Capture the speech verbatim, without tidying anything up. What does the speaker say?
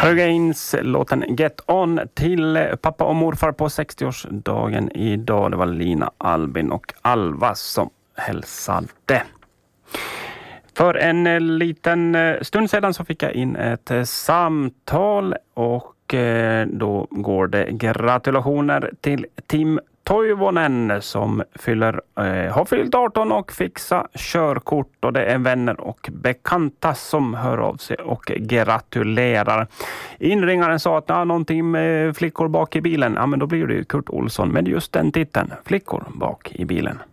Hurricanes låten Get On till pappa och morfar på sextioårsdagen idag. Det var Lina, Albin och Alva som hälsade. För en liten stund sedan så fick jag in ett samtal och då går det gratulationer till Tim Toivonen som fyller, eh, har fyllt arton och fixa körkort, och det är vänner och bekanta som hör av sig och gratulerar. Inringaren sa att ja, någonting med flickor bak i bilen, ja men då blir det ju Kurt Olsson med just den titeln, flickor bak i bilen.